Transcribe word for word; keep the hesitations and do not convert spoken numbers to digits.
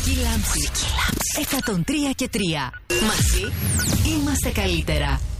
Μουσική Λάμψη εκατόν τρία και τρία. Μαζί είμαστε καλύτερα.